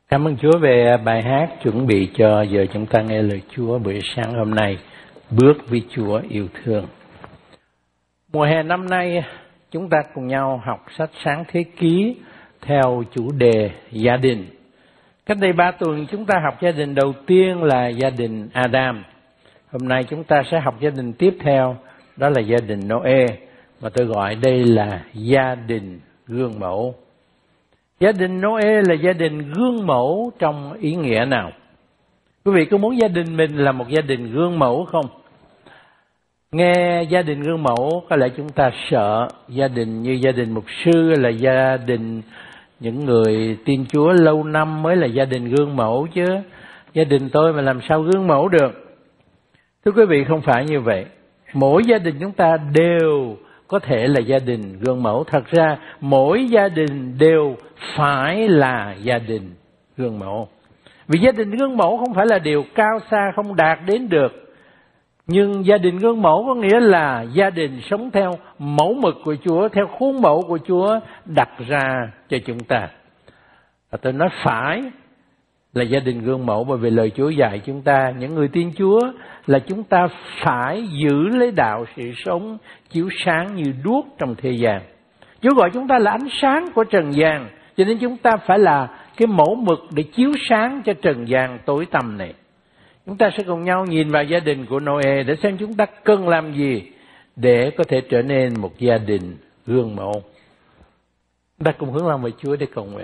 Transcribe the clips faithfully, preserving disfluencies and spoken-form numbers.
Cảm ơn Chúa về bài hát chuẩn bị cho giờ chúng ta nghe lời Chúa buổi sáng hôm nay, bước với Chúa yêu thương. Mùa hè năm nay chúng ta cùng nhau học sách Sáng Thế Ký theo chủ đề gia đình. Cách đây ba tuần chúng ta học gia đình đầu tiên là gia đình Adam. Hôm nay chúng ta sẽ học gia đình tiếp theo, đó là gia đình Noe, mà tôi gọi đây là gia đình gương mẫu. Gia đình Noe là gia đình gương mẫu trong ý nghĩa nào? Quý vị có muốn gia đình mình là một gia đình gương mẫu không? Nghe gia đình gương mẫu có lẽ chúng ta sợ gia đình như gia đình mục sư là gia đình những người tin Chúa lâu năm mới là gia đình gương mẫu chứ. Gia đình tôi mà làm sao gương mẫu được? Thưa quý vị, không phải như vậy. Mỗi gia đình chúng ta đều có thể là gia đình gương mẫu. Thật ra mỗi gia đình đều phải là gia đình gương mẫu. Vì gia đình gương mẫu không phải là điều cao xa không đạt đến được. Nhưng gia đình gương mẫu có nghĩa là gia đình sống theo mẫu mực của Chúa, theo khuôn mẫu của Chúa đặt ra cho chúng ta. Và tôi nói phải là gia đình gương mẫu, bởi vì lời Chúa dạy chúng ta, những người tin Chúa, là chúng ta phải giữ lấy đạo sự sống chiếu sáng như đuốc trong thế gian. Chúa gọi chúng ta là ánh sáng của trần gian, cho nên chúng ta phải là cái mẫu mực để chiếu sáng cho trần gian tối tăm này. Chúng ta sẽ cùng nhau nhìn vào gia đình của Noe để xem chúng ta cần làm gì để có thể trở nên một gia đình gương mẫu. Chúng ta cùng hướng lòng về Chúa để cầu nguyện.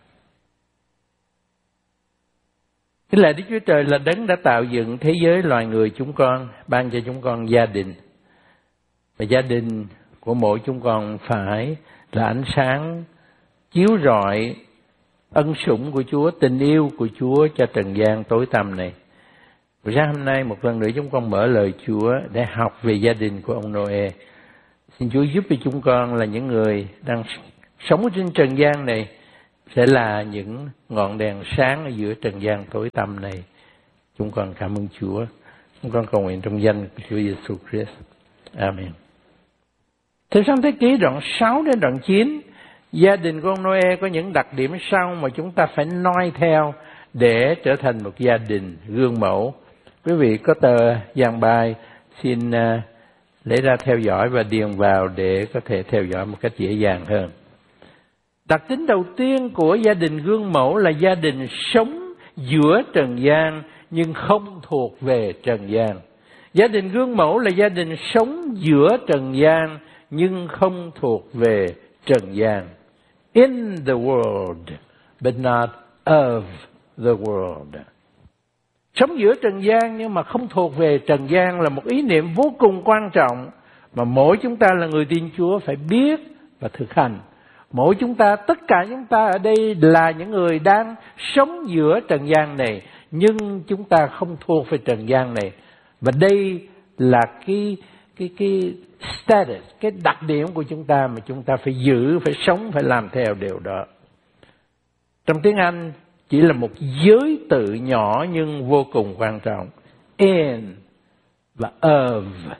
Cái lạy Đức Chúa Trời là đấng đã tạo dựng thế giới loài người chúng con, ban cho chúng con gia đình. Và gia đình của mỗi chúng con phải là ánh sáng chiếu rọi ân sủng của Chúa, tình yêu của Chúa cho trần gian tối tăm này. Và sáng hôm nay một lần nữa chúng con mở lời Chúa để học về gia đình của ông Noe. Xin Chúa giúp cho chúng con là những người đang sống trên trần gian này sẽ là những ngọn đèn sáng ở giữa trần gian tối tăm này. Chúng con cảm ơn Chúa. Chúng con cầu nguyện trong danh của Chúa Giêsu Christ. Amen. Theo Sáng Thế Ký đoạn sáu đến đoạn chín, gia đình của ông Noe có những đặc điểm sau mà chúng ta phải noi theo để trở thành một gia đình gương mẫu. Quý vị có tờ giảng bài, xin lấy ra theo dõi và điền vào để có thể theo dõi một cách dễ dàng hơn. Đặc tính đầu tiên của gia đình gương mẫu là gia đình sống giữa trần gian nhưng không thuộc về trần gian. Gia đình gương mẫu là gia đình sống giữa trần gian nhưng không thuộc về trần gian. In the world, but not of the world. Sống giữa trần gian nhưng mà không thuộc về trần gian là một ý niệm vô cùng quan trọng mà mỗi chúng ta là người tin Chúa phải biết và thực hành. Mỗi chúng ta, tất cả chúng ta ở đây là những người đang sống giữa trần gian này, nhưng chúng ta không thuộc về trần gian này. Và đây là cái cái cái status, cái đặc điểm của chúng ta mà chúng ta phải giữ, phải sống, phải làm theo điều đó. Trong tiếng Anh chỉ là một giới tự nhỏ nhưng vô cùng quan trọng. In và of.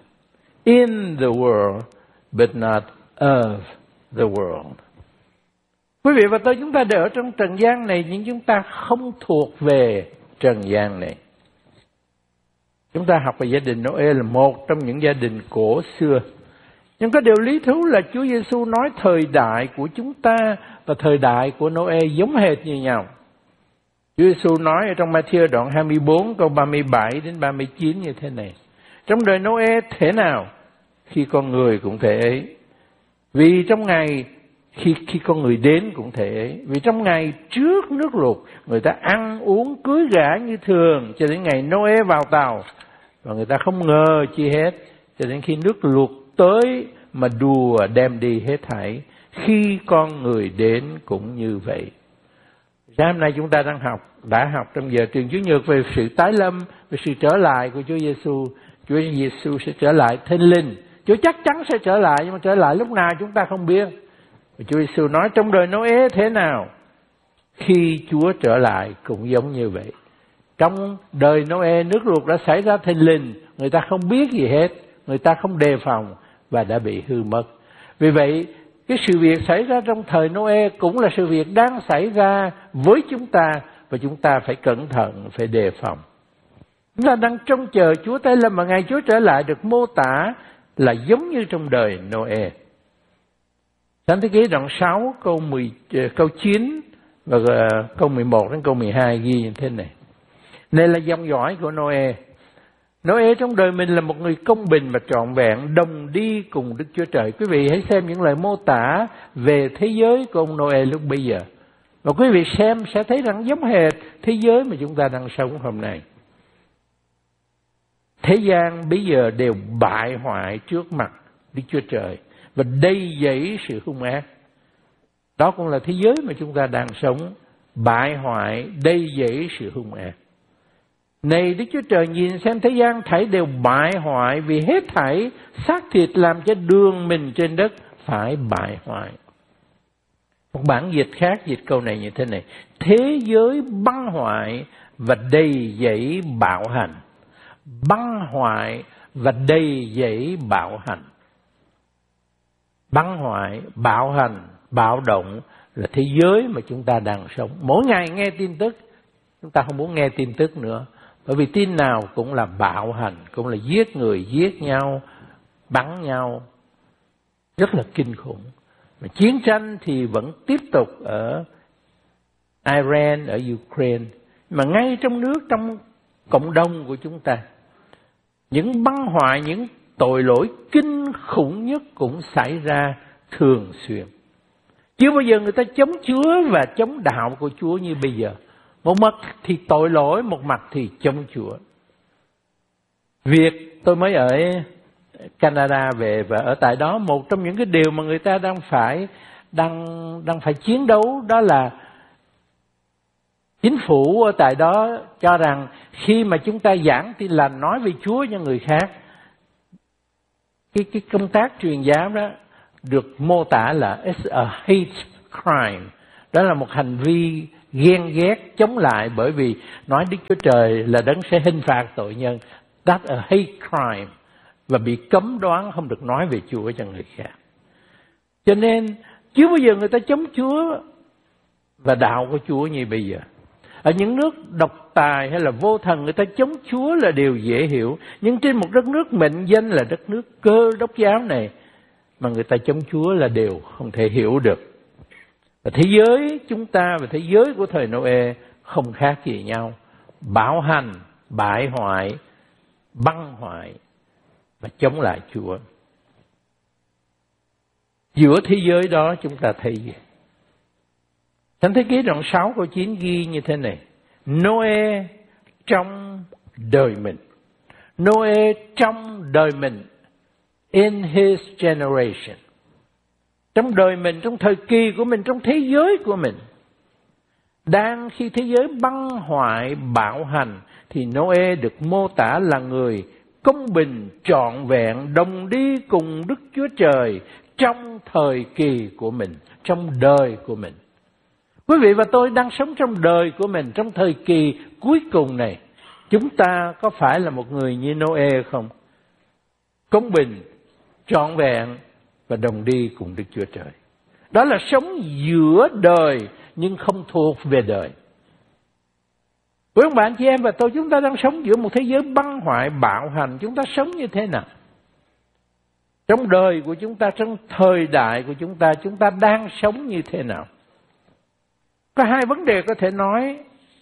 In the world, but not of the world. Quý vị và tôi, chúng ta đều ở trong trần gian này, nhưng chúng ta không thuộc về trần gian này. Chúng ta học về gia đình Noe là một trong những gia đình cổ xưa. Nhưng có điều lý thú là Chúa Giêsu nói thời đại của chúng ta và thời đại của Noe giống hệt như nhau. Chúa Giêsu nói ở trong Ma-thi-ơ đoạn hai mươi bốn câu ba mươi bảy đến ba mươi chín như thế này: trong đời Noe thế nào, khi con người cũng thể ấy. Vì trong ngày khi khi con người đến cũng thể ấy. Vì trong ngày trước nước lụt, người ta ăn uống cưới gả như thường cho đến ngày Noe vào tàu, và người ta không ngờ chi hết cho đến khi nước lụt tới mà đùa đem đi hết thảy. Khi con người đến cũng như vậy. Sáng hôm nay chúng ta đang học, đã học trong giờ truyền Chủ nhật về sự tái lâm, về sự trở lại của Chúa Giêsu. Chúa Giêsu sẽ trở lại thinh linh. Chúa chắc chắn sẽ trở lại, nhưng mà trở lại lúc nào chúng ta không biết. Và Chúa Giêsu nói trong đời Noe thế nào, khi Chúa trở lại cũng giống như vậy. Trong đời Noe, nước lụt đã xảy ra thình lình, người ta không biết gì hết, người ta không đề phòng và đã bị hư mất. Vì vậy, cái sự việc xảy ra trong thời Noe cũng là sự việc đang xảy ra với chúng ta, và và chúng ta phải cẩn thận, phải đề phòng. Chúng ta đang trông chờ Chúa tới lần mà ngày Chúa trở lại được mô tả là giống như trong đời Noe. Sáng thế ký đoạn sáu câu mười câu chín và câu mười một đến câu mười hai ghi như thế này. Này là dòng dõi của Noe. Noe trong đời mình là một người công bình và trọn vẹn, đồng đi cùng Đức Chúa Trời. Quý vị hãy xem những lời mô tả về thế giới của ông Noe lúc bây giờ. Và quý vị xem sẽ thấy rằng giống hệt thế giới mà chúng ta đang sống hôm nay. Thế gian bây giờ đều bại hoại trước mặt Đức Chúa Trời và đầy dẫy sự hung ác. Đó cũng là thế giới mà chúng ta đang sống, bại hoại, đầy dẫy sự hung ác. Này Đức Chúa Trời nhìn xem thế gian thảy đều bại hoại vì hết thảy xác thịt làm cho đường mình trên đất phải bại hoại. Một bản dịch khác dịch câu này như thế này. Thế giới băng hoại và đầy dẫy bạo hành. Băng hoại và đầy dẫy bạo hành. Băng hoại, bạo hành, bạo động là thế giới mà chúng ta đang sống. Mỗi ngày nghe tin tức, chúng ta không muốn nghe tin tức nữa. Bởi vì tin nào cũng là bạo hành, cũng là giết người, giết nhau, bắn nhau. Rất là kinh khủng. Mà chiến tranh thì vẫn tiếp tục ở Iran, ở Ukraine. Mà ngay trong nước, trong cộng đồng của chúng ta, những băng hoại, những tội lỗi kinh khủng nhất cũng xảy ra thường xuyên. Chưa bao giờ người ta chống Chúa và chống đạo của Chúa như bây giờ. Một mặt thì tội lỗi, một mặt thì chống Chúa. Việc tôi mới ở Canada về và ở tại đó, một trong những cái điều mà người ta đang phải đang đang phải chiến đấu đó là chính phủ ở tại đó cho rằng khi mà chúng ta giảng tin lành, nói về Chúa cho người khác, cái cái công tác truyền giáo đó được mô tả là it's a hate crime. Đó là một hành vi ghen ghét chống lại, bởi vì nói Đức Chúa Trời là đấng sẽ hình phạt tội nhân. That's a hate crime. Và bị cấm đoán không được nói về Chúa cho người khác. Cho nên chưa bao giờ người ta chống Chúa và đạo của Chúa như bây giờ. Ở những nước độc tài hay là vô thần, người ta chống Chúa là điều dễ hiểu. Nhưng trên một đất nước mệnh danh là đất nước Cơ Đốc giáo này, mà người ta chống Chúa là điều không thể hiểu được. Và thế giới chúng ta và thế giới của thời Noe không khác gì nhau. Bạo hành, bại hoại, băng hoại và chống lại Chúa. Giữa thế giới đó chúng ta thấy gì? Thánh Thế Ký đoạn sáu câu chín ghi như thế này. Noe trong đời mình. Noe trong đời mình. In his generation. Trong đời mình, trong thời kỳ của mình, trong thế giới của mình. Đang khi thế giới băng hoại, bạo hành, thì Noe được mô tả là người công bình, trọn vẹn, đồng đi cùng Đức Chúa Trời trong thời kỳ của mình, trong đời của mình. Quý vị và tôi đang sống trong đời của mình, trong thời kỳ cuối cùng này. Chúng ta có phải là một người như Noe không? Công bình, trọn vẹn và đồng đi cùng Đức Chúa Trời. Đó là sống giữa đời nhưng không thuộc về đời. Quý ông bạn chị em và tôi, chúng ta đang sống giữa một thế giới băng hoại, bạo hành. Chúng ta sống như thế nào? Trong đời của chúng ta, trong thời đại của chúng ta, chúng ta đang sống như thế nào? Có hai vấn đề có thể nói.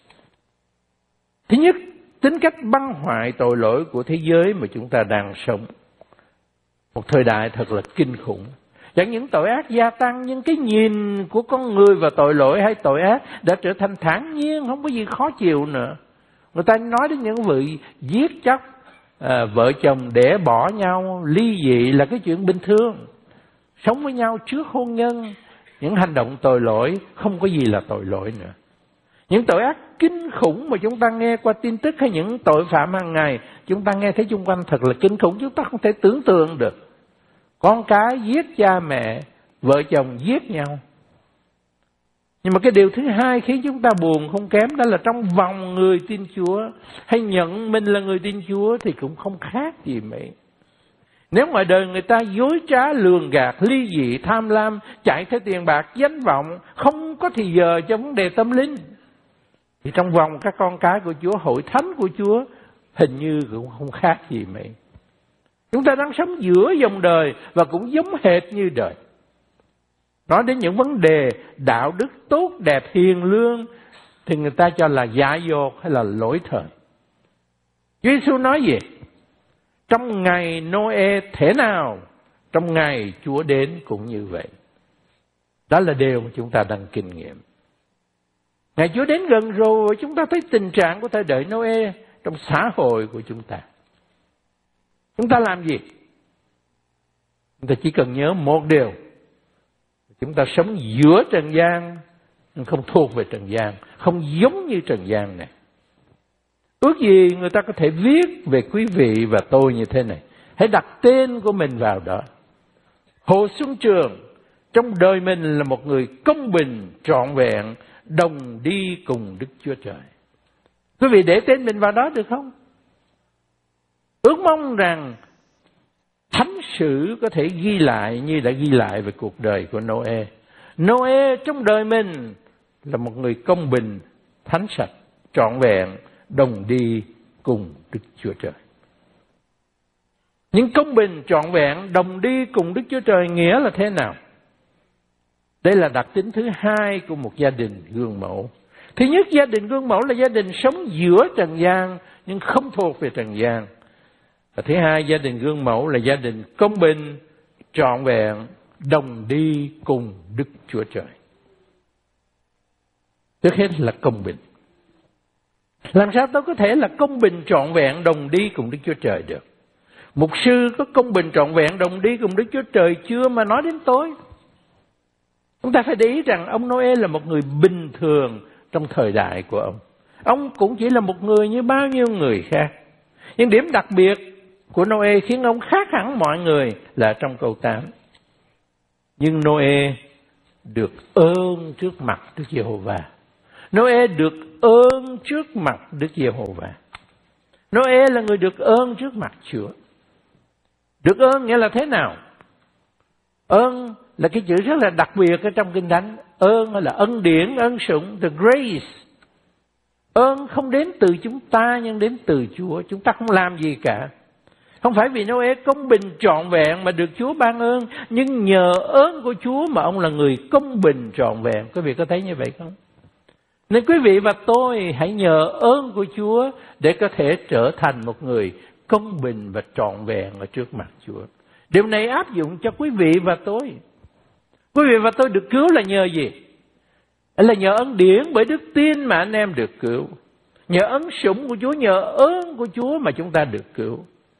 Thứ nhất, tính cách băng hoại tội lỗi của thế giới mà chúng ta đang sống. Một thời đại thật là kinh khủng. Chẳng những tội ác gia tăng, nhưng cái nhìn của con người vào tội lỗi hay tội ác đã trở thành thản nhiên, không có gì khó chịu nữa. Người ta nói đến những vụ giết chóc, à, vợ chồng đẻ bỏ nhau, ly dị là cái chuyện bình thường. Sống với nhau trước hôn nhân, những hành động tội lỗi không có gì là tội lỗi nữa. Những tội ác kinh khủng mà chúng ta nghe qua tin tức hay những tội phạm hàng ngày, chúng ta nghe thấy xung quanh thật là kinh khủng, chúng ta không thể tưởng tượng được. Con cái giết cha mẹ, vợ chồng giết nhau. Nhưng mà cái điều thứ hai khiến chúng ta buồn không kém, đó là trong vòng người tin Chúa hay nhận mình là người tin Chúa thì cũng không khác gì mấy. Nếu ngoài đời người ta dối trá, lường gạt, ly dị, tham lam, chạy theo tiền bạc, danh vọng, không có thì giờ cho vấn đề tâm linh. Thì trong vòng các con cái của Chúa, hội thánh của Chúa, hình như cũng không khác gì mấy. Chúng ta đang sống giữa dòng đời và cũng giống hệt như đời. Nói đến những vấn đề đạo đức tốt đẹp hiền lương thì người ta cho là dại dột hay là lỗi thời. Chúa Giêsu nói gì? Trong ngày Noe thế nào, trong ngày Chúa đến cũng như vậy. Đó là điều mà chúng ta đang kinh nghiệm. Ngày Chúa đến gần rồi, chúng ta thấy tình trạng của thời đại Noe trong xã hội của chúng ta. Chúng ta làm gì? Chúng ta chỉ cần nhớ một điều. Chúng ta sống giữa trần gian, nhưng không thuộc về trần gian, không giống như trần gian này. Ước gì người ta có thể viết về quý vị và tôi như thế này. Hãy đặt tên của mình vào đó. Hồ Xuân Trường trong đời mình là một người công bình, trọn vẹn, đồng đi cùng Đức Chúa Trời. Quý vị để tên mình vào đó được không? Ước mong rằng thánh sử có thể ghi lại như đã ghi lại về cuộc đời của Noe. Noe trong đời mình là một người công bình, thánh sạch, trọn vẹn, đồng đi cùng Đức Chúa Trời. Nhưng công bình, trọn vẹn, đồng đi cùng Đức Chúa Trời nghĩa là thế nào? Đây là đặc tính thứ hai của một gia đình gương mẫu. Thứ nhất, gia đình gương mẫu là gia đình sống giữa trần gian nhưng không thuộc về trần gian. Và thứ hai, gia đình gương mẫu là gia đình công bình, trọn vẹn, đồng đi cùng Đức Chúa Trời. Trước hết là công bình. Làm sao tôi có thể là công bình, trọn vẹn, đồng đi cùng Đức Chúa Trời được? Mục sư có công bình, trọn vẹn, đồng đi cùng Đức Chúa Trời chưa mà nói đến tôi? Chúng ta phải để ý rằng ông Noe là một người bình thường trong thời đại của ông. Ông cũng chỉ là một người như bao nhiêu người khác. Nhưng điểm đặc biệt của Noe khiến ông khác hẳn mọi người là trong câu tám. Nhưng Noe được ơn trước mặt Đức Giê-hô-va. Noe được ơn trước mặt Đức Giê-hô-va. Noe là người được ơn trước mặt Chúa. Được ơn nghĩa là thế nào? Ơn là cái chữ rất là đặc biệt ở trong Kinh Thánh. Ơn là ân điển, ân sủng, the grace. Ơn không đến từ chúng ta nhưng đến từ Chúa. Chúng ta không làm gì cả. Không phải vì Noe công bình trọn vẹn mà được Chúa ban ơn, nhưng nhờ ơn của Chúa mà ông là người công bình trọn vẹn. Quý vị có thấy như vậy không? Nên quý vị và tôi hãy nhờ ơn của Chúa để có thể trở thành một người công bình và trọn vẹn ở trước mặt Chúa. Điều này áp dụng cho quý vị và tôi. Quý vị và tôi được cứu là nhờ gì? Là nhờ ân điển, bởi đức tin mà anh em được cứu. Nhờ ân sủng của Chúa, nhờ ơn của Chúa mà chúng ta được cứu.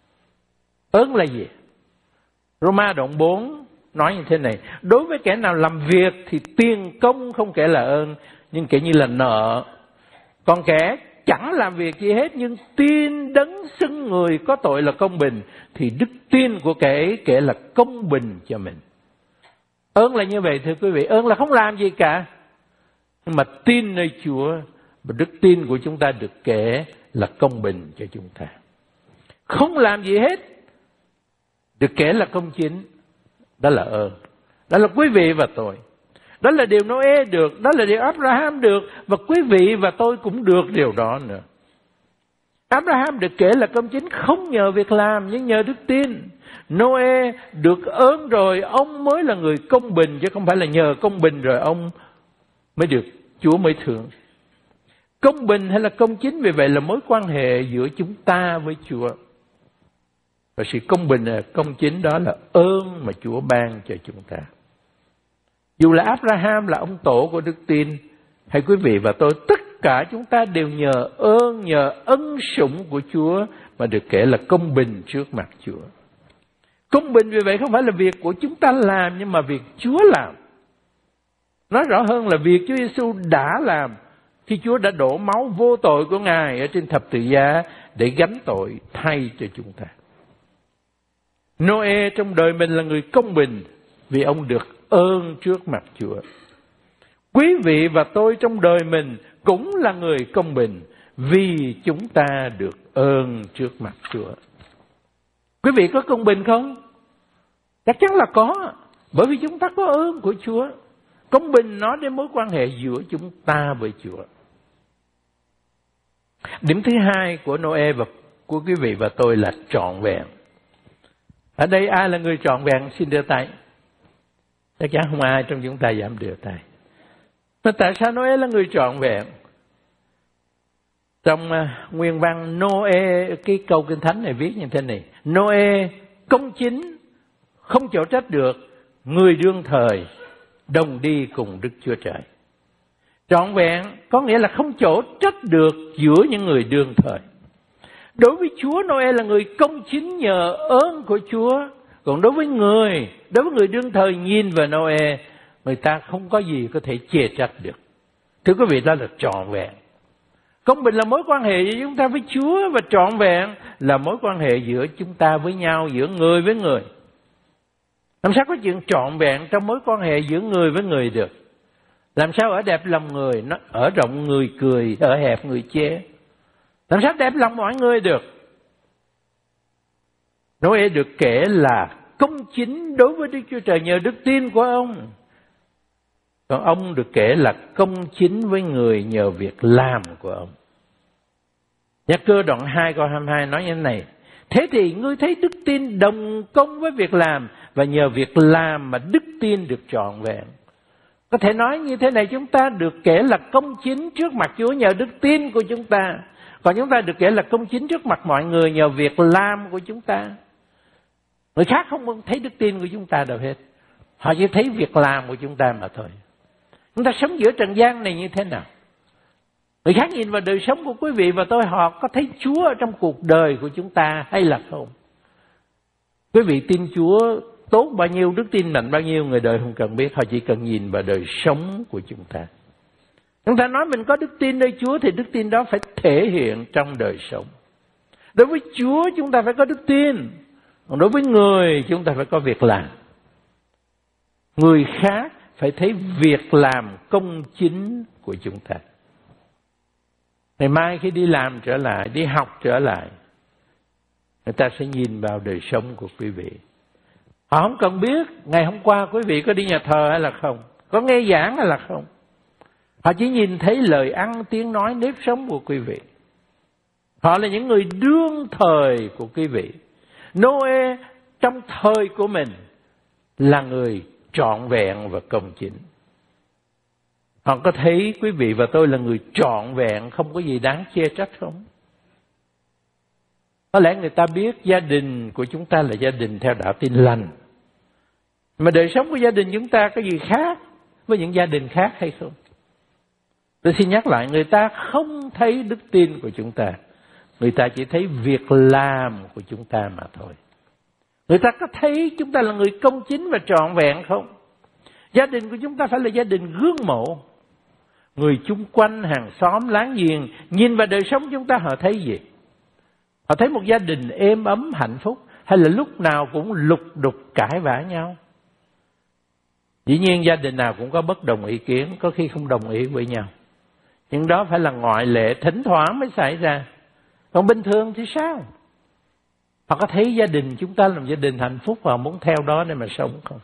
Ơn là gì? Roma đoạn bốn nói như thế này. Đối với kẻ nào làm việc thì tiền công không kể là ơn, nhưng kể như là nợ. Còn kẻ chẳng làm việc gì hết nhưng tin đấng xưng người có tội là công bình, thì đức tin của kẻ ấy kể là công bình cho mình. Ơn là như vậy thưa quý vị. Ơn là không làm gì cả, nhưng mà tin nơi Chúa, và đức tin của chúng ta được kể là công bình cho chúng ta. Không làm gì hết được kể là công chính. Đó là ơn. Đó là quý vị và tôi. Đó là điều Noe được, đó là điều Abraham được, và quý vị và tôi cũng được điều đó nữa. Abraham được kể là công chính không nhờ việc làm nhưng nhờ đức tin. Noe được ơn rồi ông mới là người công bình, chứ không phải là nhờ công bình rồi ông mới được Chúa mới thưởng. Công bình hay là công chính, vì vậy là mối quan hệ giữa chúng ta với Chúa. Và sự công bình, công chính đó là ơn mà Chúa ban cho chúng ta. Dù là Abraham là ông tổ của đức tin, hay quý vị và tôi, tất cả chúng ta đều nhờ ơn, nhờ ân sủng của Chúa mà được kể là công bình trước mặt Chúa. Công bình vì vậy không phải là việc của chúng ta làm, nhưng mà việc Chúa làm. Nói rõ hơn là việc Chúa Giêsu đã làm khi Chúa đã đổ máu vô tội của Ngài ở trên thập tự giá để gánh tội thay cho chúng ta. Noe trong đời mình là người công bình vì ông được ơn trước mặt Chúa. Quý vị và tôi trong đời mình cũng là người công bình vì chúng ta được ơn trước mặt Chúa. Quý vị có công bình không? Chắc chắn là có, bởi vì chúng ta có ơn của Chúa. Công bình nói đến mối quan hệ giữa chúng ta với Chúa. Điểm thứ hai của Noe và của quý vị và tôi là trọn vẹn. Ở đây ai là người trọn vẹn xin đưa tay. Chắc chắn không ai trong chúng ta dám đưa tay. Mà tại sao Noe là người trọn vẹn? Trong uh, nguyên văn Noe, cái câu Kinh Thánh này viết như thế này: Noe công chính, không chỗ trách được, người đương thời, đồng đi cùng Đức Chúa Trời. Trọn vẹn có nghĩa là không chỗ trách được giữa những người đương thời. Đối với Chúa, Noe là người công chính nhờ ơn của Chúa. Còn đối với người, đối với người đương thời nhìn vào Noe, người ta không có gì có thể chê trách được. Thưa quý vị, đó là trọn vẹn. Công bình là mối quan hệ giữa chúng ta với Chúa, và trọn vẹn là mối quan hệ giữa chúng ta với nhau, giữa người với người. Làm sao có chuyện trọn vẹn trong mối quan hệ giữa người với người được? Làm sao ở đẹp lòng người, nó ở rộng người cười, ở hẹp người chê? Làm sao đẹp lòng mọi người được? Noe được kể là công chính đối với Đức Chúa Trời nhờ đức tin của ông. Còn ông được kể là công chính với người nhờ việc làm của ông. Nhạc Cơ đoạn hai câu hai mươi hai nói như thế này: thế thì ngươi thấy đức tin đồng công với việc làm, và nhờ việc làm mà đức tin được trọn vẹn. Có thể nói như thế này, chúng ta được kể là công chính trước mặt Chúa nhờ đức tin của chúng ta. Còn chúng ta được kể là công chính trước mặt mọi người nhờ việc làm của chúng ta. Người khác không thấy đức tin của chúng ta đâu hết. Họ chỉ thấy việc làm của chúng ta mà thôi. Chúng ta sống giữa trần gian này như thế nào? Người khác nhìn vào đời sống của quý vị và tôi, họ có thấy Chúa ở trong cuộc đời của chúng ta hay là không? Quý vị tin Chúa tốt bao nhiêu, đức tin mạnh bao nhiêu, người đời không cần biết. Họ chỉ cần nhìn vào đời sống của chúng ta. Chúng ta nói mình có đức tin nơi Chúa thì đức tin đó phải thể hiện trong đời sống. Đối với Chúa chúng ta phải có đức tin. Còn đối với người chúng ta phải có việc làm. Người khác phải thấy việc làm công chính của chúng ta. Ngày mai khi đi làm trở lại, đi học trở lại, người ta sẽ nhìn vào đời sống của quý vị. Họ không cần biết ngày hôm qua quý vị có đi nhà thờ hay là không, có nghe giảng hay là không. Họ chỉ nhìn thấy lời ăn, tiếng nói, nếp sống của quý vị. Họ là những người đương thời của quý vị. Noe trong thời của mình là người trọn vẹn và công chính. Họ có thấy quý vị và tôi là người trọn vẹn, không có gì đáng chê trách không? Có lẽ người ta biết gia đình của chúng ta là gia đình theo đạo Tin Lành. Mà đời sống của gia đình chúng ta có gì khác với những gia đình khác hay không? Tôi xin nhắc lại, người ta không thấy đức tin của chúng ta. Người ta chỉ thấy việc làm của chúng ta mà thôi. Người ta có thấy chúng ta là người công chính và trọn vẹn không? Gia đình của chúng ta phải là gia đình gương mộ. Người chung quanh, hàng xóm, láng giềng nhìn vào đời sống chúng ta, họ thấy gì? Họ thấy một gia đình êm ấm, hạnh phúc, hay là lúc nào cũng lục đục cãi vã nhau? Dĩ nhiên gia đình nào cũng có bất đồng ý kiến, có khi không đồng ý với nhau. Nhưng đó phải là ngoại lệ, thỉnh thoảng mới xảy ra. Còn bình thường thì sao? Họ có thấy gia đình chúng ta là một gia đình hạnh phúc và muốn theo đó để mà sống không?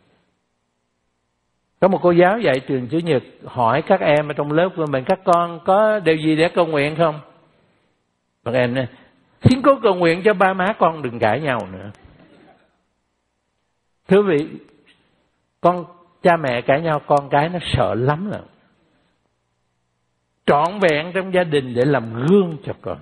Có một cô giáo dạy trường Chủ nhật hỏi các em ở trong lớp của mình, các con có điều gì để cầu nguyện không? Các em nói, xin cô cầu nguyện cho ba má con đừng cãi nhau nữa. Thưa quý vị, con cha mẹ cãi nhau, con cái nó sợ lắm rồi. Trọn vẹn trong gia đình để làm gương cho con.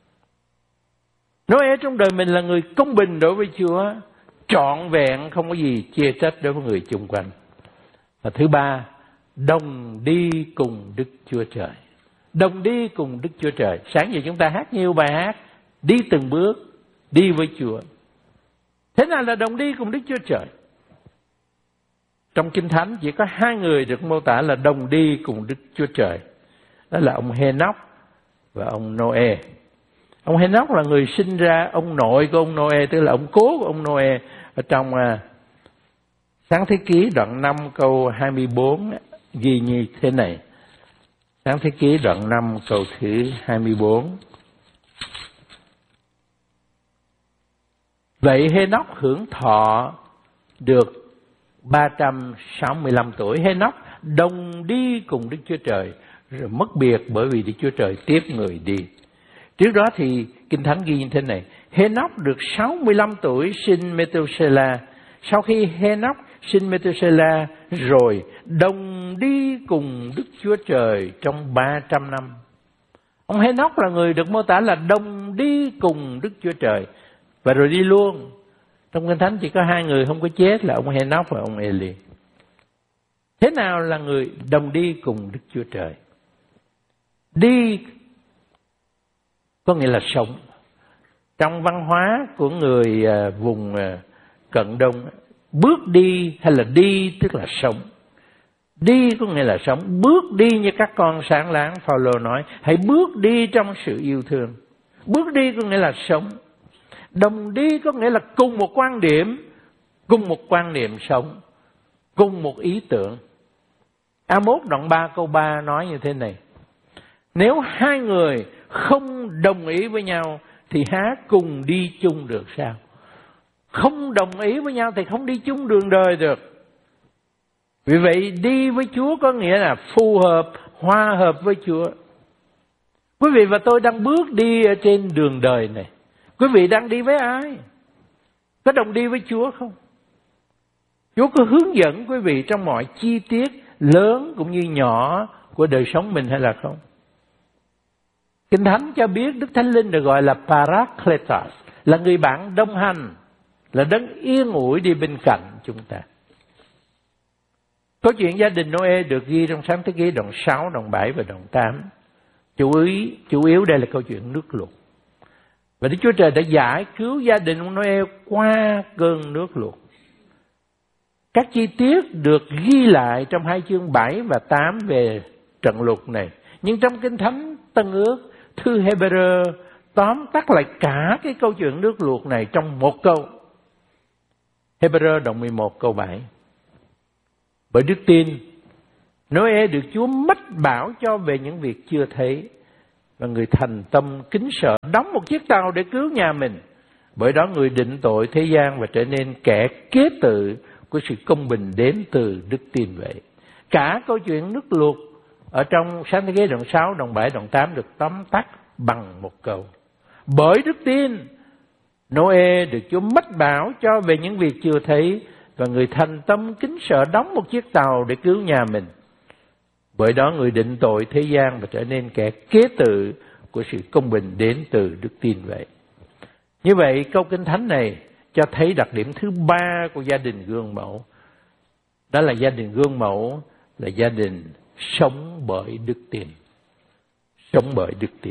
Nói trong đời mình là người công bình đối với Chúa, trọn vẹn không có gì chê trách đối với người chung quanh. Và thứ ba, đồng đi cùng Đức Chúa Trời. Đồng đi cùng Đức Chúa Trời. Sáng giờ chúng ta hát nhiều bài hát, đi từng bước, đi với Chúa. Thế nào là đồng đi cùng Đức Chúa Trời? Trong Kinh Thánh chỉ có hai người được mô tả là đồng đi cùng Đức Chúa Trời. Đó là ông Hê-nóc và ông Noe. Ông Hê-nóc là người sinh ra ông nội của ông Noe, tức là ông cố của ông Noe. Ở trong uh, Sáng Thế Ký đoạn năm câu hai mươi bốn ghi như thế này. Sáng Thế Ký đoạn năm câu thứ hai mươi bốn. Vậy Hê-nóc hưởng thọ được ba trăm sáu mươi lăm tuổi. Hê-nóc đồng đi cùng Đức Chúa Trời, rồi mất biệt bởi vì Đức Chúa Trời tiếp người đi. Trước đó thì Kinh Thánh ghi như thế này: Hê-nóc được sáu mươi lăm tuổi sinh Mê-tô-sê-la. Sau khi Hê-nóc sinh Mê-tô-sê-la rồi, đồng đi cùng Đức Chúa Trời trong ba trăm năm. Ông Hê-nóc là người được mô tả là đồng đi cùng Đức Chúa Trời, và rồi đi luôn. Trong Kinh Thánh chỉ có hai người không có chết là ông Hê-nóc và ông Ê-li. Thế nào là người đồng đi cùng Đức Chúa Trời? Đi có nghĩa là sống. Trong văn hóa của người vùng Cận Đông, bước đi hay là đi tức là sống. Đi có nghĩa là sống. Bước đi như các con sáng láng, Phao-lô nói, hãy bước đi trong sự yêu thương. Bước đi có nghĩa là sống. Đồng đi có nghĩa là cùng một quan điểm, cùng một quan niệm sống, cùng một ý tưởng. A-mốt đoạn ba câu ba nói như thế này: nếu hai người không đồng ý với nhau thì há cùng đi chung được sao? Không đồng ý với nhau thì không đi chung đường đời được. Vì vậy đi với Chúa có nghĩa là phù hợp, hòa hợp với Chúa. Quý vị và tôi đang bước đi ở trên đường đời này. Quý vị đang đi với ai? Có đồng đi với Chúa không? Chúa có hướng dẫn quý vị trong mọi chi tiết lớn cũng như nhỏ của đời sống mình hay là không? Kinh Thánh cho biết Đức Thánh Linh được gọi là Parakletos, là người bạn đồng hành, là đấng yên ủi đi bên cạnh chúng ta. Câu chuyện gia đình Noe được ghi trong Sáng Thế Ký đoạn sáu, đoạn bảy và đoạn tám. Chủ ý, chủ yếu đây là câu chuyện nước lụt. Và Đức Chúa Trời đã giải cứu gia đình của Noe qua cơn nước lụt. Các chi tiết được ghi lại trong hai chương bảy và tám về trận lụt này. Nhưng trong Kinh Thánh Tân Ước, thư Hê-bê-rơ tóm tắt lại cả cái câu chuyện nước lụt này trong một câu. Hê-bê-rơ đoạn mười một câu bảy. Bởi đức tin, Noe được Chúa mách bảo cho về những việc chưa thấy, và người thành tâm kính sợ đóng một chiếc tàu để cứu nhà mình. Bởi đó người định tội thế gian và trở nên kẻ kế tự của sự công bình đến từ đức tin vậy. Cả câu chuyện nước lụt ở trong Sáng Thế Ký đoạn sáu, đoạn bảy, đoạn tám được tóm tắt bằng một câu. Bởi đức tin, Noe được Chúa mách bảo cho về những việc chưa thấy, và người thành tâm kính sợ đóng một chiếc tàu để cứu nhà mình. Bởi đó người định tội thế gian và trở nên kẻ kế tự của sự công bình đến từ đức tin vậy. Như vậy, câu Kinh Thánh này cho thấy đặc điểm thứ ba của gia đình gương mẫu. Đó là gia đình gương mẫu là gia đình sống bởi đức tin. Sống bởi đức tin.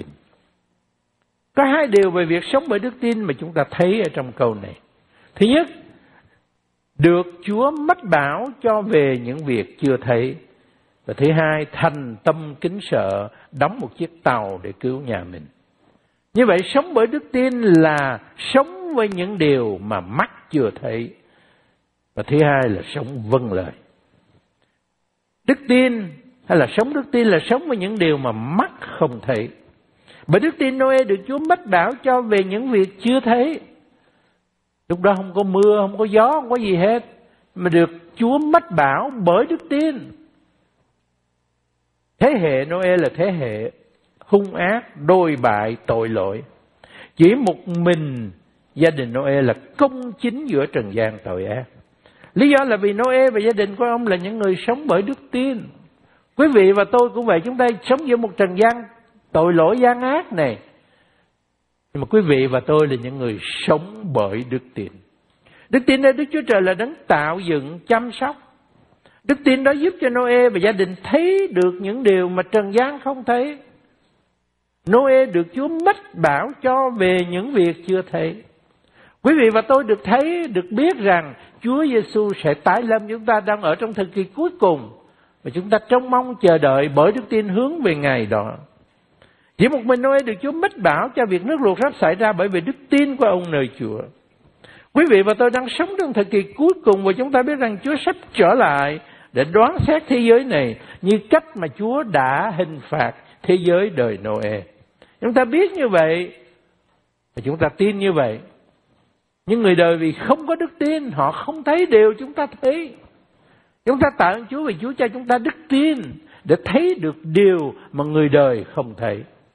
Có hai điều về việc sống bởi đức tin mà chúng ta thấy ở trong câu này. Thứ nhất, được Chúa mách bảo cho về những việc chưa thấy. Và thứ hai, thành tâm kính sợ đóng một chiếc tàu để cứu nhà mình. Như vậy, sống bởi đức tin là sống với những điều mà mắt chưa thấy. Và thứ hai là sống vâng lời. Đức tin hay là sống đức tin là sống với những điều mà mắt không thấy. Bởi đức tin Noe được Chúa mách bảo cho về những việc chưa thấy. Lúc đó không có mưa, không có gió, không có gì hết, mà được Chúa mách bảo bởi đức tin. Thế hệ Noe là thế hệ hung ác, đồi bại, tội lỗi. Chỉ một mình gia đình Noe là công chính giữa trần gian tội ác. Lý do là vì Noe và gia đình của ông là những người sống bởi đức tin. Quý vị và tôi cũng vậy, chúng ta sống giữa một trần gian tội lỗi gian ác này. Nhưng mà quý vị và tôi là những người sống bởi đức tin. Đức tin đó Đức Chúa Trời là đấng tạo dựng, chăm sóc. Đức tin đó giúp cho Noe và gia đình thấy được những điều mà trần gian không thấy. Noe được Chúa mách bảo cho về những việc chưa thấy. Quý vị và tôi được thấy, được biết rằng Chúa Giêsu sẽ tái lâm. Chúng ta đang ở trong thời kỳ cuối cùng và chúng ta trông mong chờ đợi bởi đức tin hướng về ngày đó. Chỉ một mình Noe được Chúa mách bảo cho việc nước lụt sắp xảy ra bởi vì đức tin của ông nơi Chúa. Quý vị và tôi đang sống trong thời kỳ cuối cùng và chúng ta biết rằng Chúa sắp trở lại để đoán xét thế giới này như cách mà Chúa đã hình phạt thế giới đời Noe. Chúng ta biết như vậy và chúng ta tin như vậy. Nhưng người đời vì không có đức tin, họ không thấy điều chúng ta thấy. Chúng ta tạ ơn Chúa vì Chúa cho chúng ta đức tin để thấy được điều mà người đời không thấy.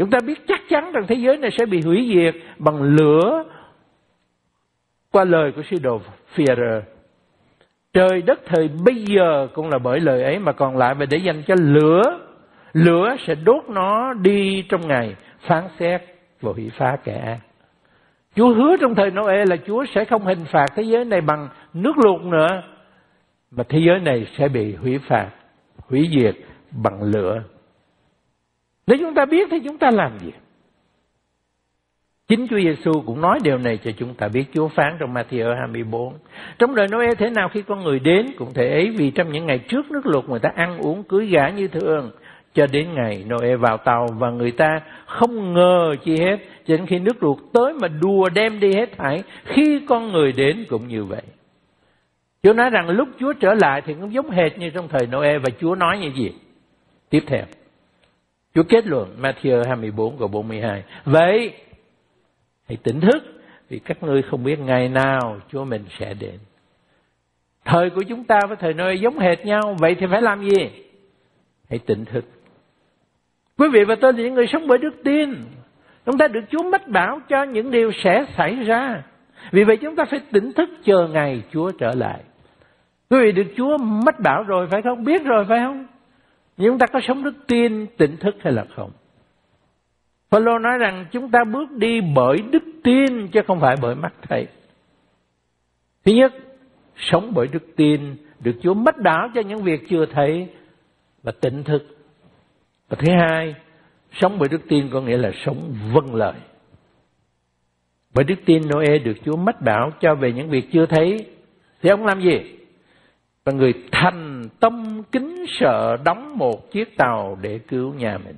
Chúng ta biết chắc chắn rằng thế giới này sẽ bị hủy diệt bằng lửa qua lời của sứ đồ Phi-e-rơ. Trời đất thời bây giờ cũng là bởi lời ấy mà còn lại, và để dành cho lửa. Lửa sẽ đốt nó đi trong ngày phán xét và hủy phá kẻ ác. Chúa hứa trong thời Noe là Chúa sẽ không hình phạt thế giới này bằng nước lụt nữa, mà thế giới này sẽ bị hủy phạt, hủy diệt bằng lửa. Nếu chúng ta biết thì chúng ta làm gì? Chính Chúa Giêsu cũng nói điều này cho chúng ta biết. Chúa phán trong Ma-thi-ơ hai mươi bốn: trong đời Noe thế nào khi con người đến cũng thể ấy, vì trong những ngày trước nước lụt người ta ăn uống cưới gả như thường, cho đến ngày Noe vào tàu, và người ta không ngờ chi hết, cho đến khi nước lụt tới mà đùa đem đi hết thảy. Khi con người đến cũng như vậy. Chúa nói rằng lúc Chúa trở lại thì cũng giống hệt như trong thời Noe. Và Chúa nói như gì? Tiếp theo, Chúa kết luận Ma-thi-ơ hai mươi bốn câu bốn mươi hai: vậy hãy tỉnh thức, vì các ngươi không biết ngày nào Chúa mình sẽ đến. Thời của chúng ta với thời Noe giống hệt nhau, vậy thì phải làm gì? Hãy tỉnh thức. Quý vị và tôi là những người sống bởi đức tin. Chúng ta được Chúa mách bảo cho những điều sẽ xảy ra. Vì vậy chúng ta phải tỉnh thức chờ ngày Chúa trở lại. Quý vị được Chúa mách bảo rồi phải không? Biết rồi phải không? Nhưng chúng ta có sống đức tin, tỉnh thức hay là không? Phaolô nói rằng chúng ta bước đi bởi đức tin chứ không phải bởi mắt thấy. Thứ nhất, sống bởi đức tin, được Chúa mách bảo cho những việc chưa thấy và tỉnh thức. Và thứ hai, sống bởi đức tin có nghĩa là sống vâng lời. Bởi đức tin Noe được Chúa mách bảo cho về những việc chưa thấy, thì ông làm gì? Và người thành tâm kính sợ đóng một chiếc tàu để cứu nhà mình.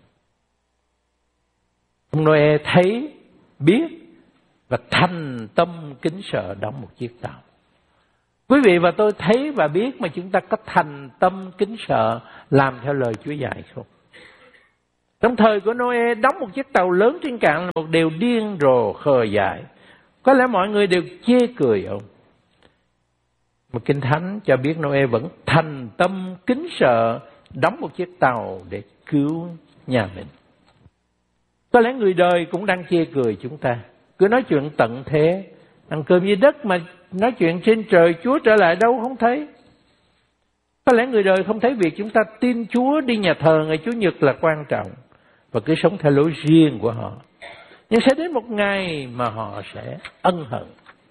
Ông Noe thấy, biết và thành tâm kính sợ đóng một chiếc tàu. Quý vị và tôi thấy và biết mà chúng ta có thành tâm kính sợ làm theo lời Chúa dạy không? Trong thời của Noe, đóng một chiếc tàu lớn trên cạn là một điều điên rồ khờ dại. Có lẽ mọi người đều chê cười ông. Mà Kinh Thánh cho biết Noe vẫn thành tâm kính sợ đóng một chiếc tàu để cứu nhà mình. Có lẽ người đời cũng đang chê cười chúng ta. Cứ nói chuyện tận thế, ăn cơm dưới đất mà nói chuyện trên trời Chúa trở lại đâu không thấy. Có lẽ người đời không thấy việc chúng ta tin Chúa, đi nhà thờ ngày Chủ nhật là quan trọng, và cứ sống theo lối riêng của họ. Nhưng sẽ đến một ngày mà họ sẽ ân hận.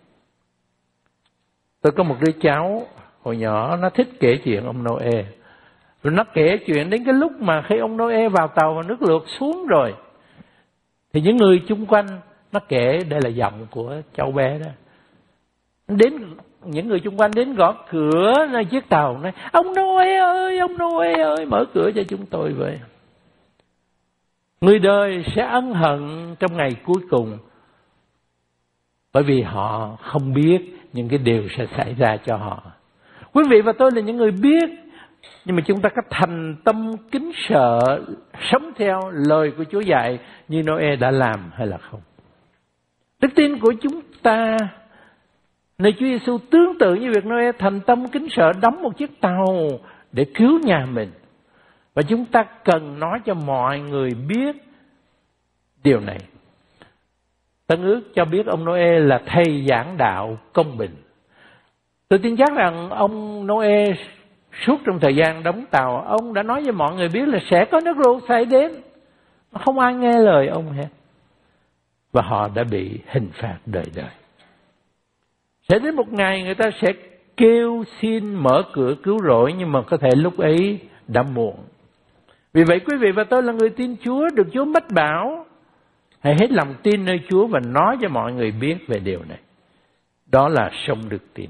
Tôi có một đứa cháu hồi nhỏ, nó thích kể chuyện ông Noe. Rồi nó kể chuyện đến cái lúc mà khi ông Noe vào tàu và nước lụt xuống rồi, thì những người chung quanh, nó kể, đây là giọng của cháu bé đó, đến những người chung quanh đến gõ cửa nơi chiếc tàu, nói: ông Noe ơi, ông Noe ơi, mở cửa cho chúng tôi vậy. Người đời sẽ ân hận trong ngày cuối cùng, bởi vì họ không biết những cái điều sẽ xảy ra cho họ. Quý vị và tôi là những người biết, nhưng mà chúng ta có thành tâm kính sợ, sống theo lời của Chúa dạy như Noe đã làm hay là không? Đức tin của chúng ta nơi Chúa Giêsu tương tự như việc Noe thành tâm kính sợ đóng một chiếc tàu để cứu nhà mình. Và chúng ta cần nói cho mọi người biết điều này. Tân ước cho biết ông Noe là thầy giảng đạo công bình. Tôi tin chắc rằng ông Noe suốt trong thời gian đóng tàu, ông đã nói với mọi người biết là sẽ có nước lụt xảy đến. Không ai nghe lời ông hết. Và họ đã bị hình phạt đời đời. Sẽ đến một ngày người ta sẽ kêu xin mở cửa cứu rỗi, nhưng mà có thể lúc ấy đã muộn. Vì vậy quý vị và tôi là người tin Chúa, được Chúa mách bảo, hãy hết lòng tin nơi Chúa và nói cho mọi người biết về điều này. Đó là sống đức tin.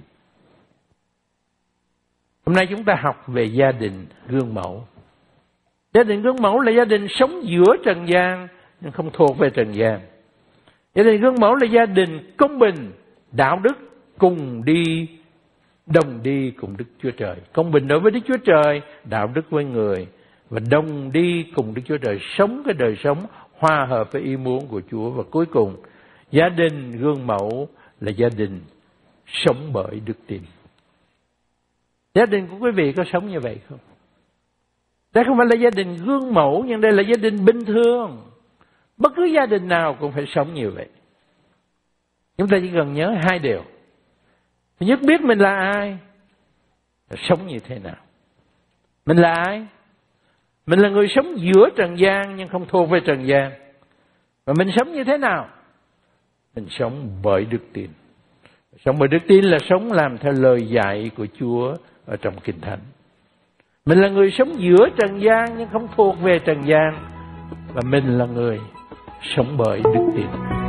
Hôm nay chúng ta học về gia đình gương mẫu. Gia đình gương mẫu là gia đình sống giữa trần gian nhưng không thuộc về trần gian. Gia đình gương mẫu là gia đình công bình, đạo đức, cùng đi, đồng đi cùng Đức Chúa Trời. Công bình đối với Đức Chúa Trời, đạo đức với người, và đồng đi cùng Đức Chúa Trời, sống cái đời sống hòa hợp với ý muốn của Chúa. Và cuối cùng, gia đình gương mẫu là gia đình sống bởi đức tin. Gia đình của quý vị có sống như vậy không? Đây không phải là gia đình gương mẫu, nhưng đây là gia đình bình thường. Bất cứ gia đình nào cũng phải sống như vậy. Chúng ta chỉ cần nhớ hai điều. Thứ nhất, biết mình là ai, sống như thế nào. Mình là ai? Mình là người sống giữa trần gian nhưng không thuộc về trần gian. Và mình sống như thế nào? Mình sống bởi đức tin. Sống bởi đức tin là sống làm theo lời dạy của Chúa ở trong Kinh Thánh. Mình là người sống giữa trần gian nhưng không thuộc về trần gian. Và mình là người sống bởi đức tin.